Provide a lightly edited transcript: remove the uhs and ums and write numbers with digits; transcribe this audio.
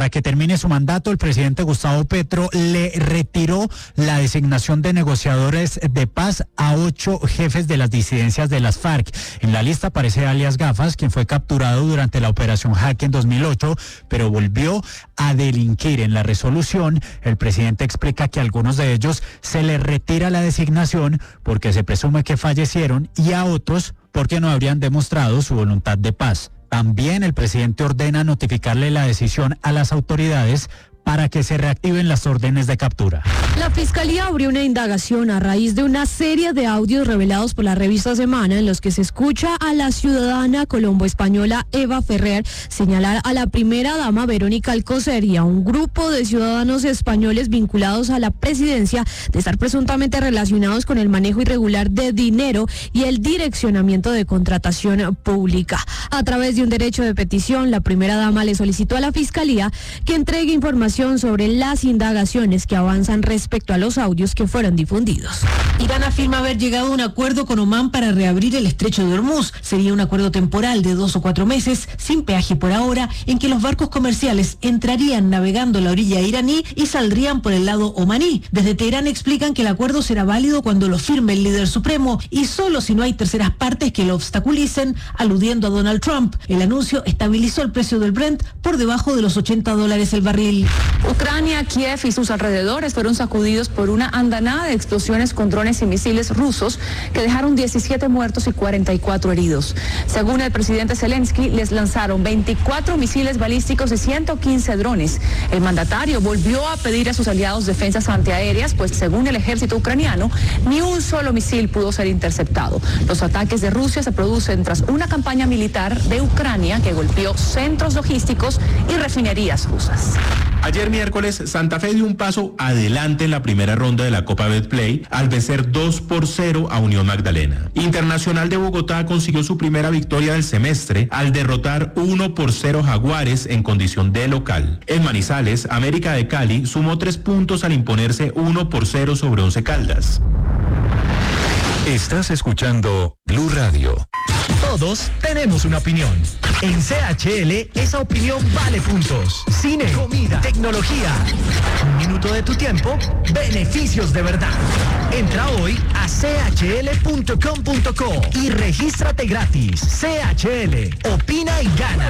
para que termine su mandato, el presidente Gustavo Petro le retiró la designación de negociadores de paz a 8 jefes de las disidencias de las FARC. En la lista aparece alias Gafas, quien fue capturado durante la operación Jaque en 2008, pero volvió a delinquir. En la resolución, el presidente explica que a algunos de ellos se les retira la designación porque se presume que fallecieron y a otros porque no habrían demostrado su voluntad de paz. También el presidente ordena notificarle la decisión a las autoridades para que se reactiven las órdenes de captura. La Fiscalía abrió una indagación a raíz de una serie de audios revelados por la revista Semana en los que se escucha a la ciudadana colombo-española Eva Ferrer señalar a la primera dama Verónica Alcocer y a un grupo de ciudadanos españoles vinculados a la presidencia de estar presuntamente relacionados con el manejo irregular de dinero y el direccionamiento de contratación pública. A través de un derecho de petición, la primera dama le solicitó a la Fiscalía que entregue información sobre las indagaciones que avanzan respecto a los audios que fueron difundidos. Irán afirma haber llegado a un acuerdo con Omán para reabrir el estrecho de Hormuz. Sería un acuerdo temporal de 2 o 4 meses, sin peaje por ahora, en que los barcos comerciales entrarían navegando la orilla iraní y saldrían por el lado omaní. Desde Teherán explican que el acuerdo será válido cuando lo firme el líder supremo y solo si no hay terceras partes que lo obstaculicen, aludiendo a Donald Trump. El anuncio estabilizó el precio del Brent por debajo de los $80 el barril. Ucrania, Kiev y sus alrededores fueron sacudidos por una andanada de explosiones con drones y misiles rusos que dejaron 17 muertos y 44 heridos. Según el presidente Zelensky, les lanzaron 24 misiles balísticos y 115 drones. El mandatario volvió a pedir a sus aliados defensas antiaéreas, pues según el ejército ucraniano, ni un solo misil pudo ser interceptado. Los ataques de Rusia se producen tras una campaña militar de Ucrania que golpeó centros logísticos y refinerías rusas. Ayer miércoles, Santa Fe dio un paso adelante en la primera ronda de la Copa Betplay al vencer 2-0 a Unión Magdalena. Internacional de Bogotá consiguió su primera victoria del semestre al derrotar 1-0 Jaguares en condición de local. En Manizales, América de Cali sumó 3 puntos al imponerse 1-0 sobre Once Caldas. Estás escuchando Blue Radio. Todos tenemos una opinión. En CHL, esa opinión vale puntos. Cine, comida, tecnología. Un minuto de tu tiempo, beneficios de verdad. Entra hoy a chl.com.co y regístrate gratis. CHL, opina y gana.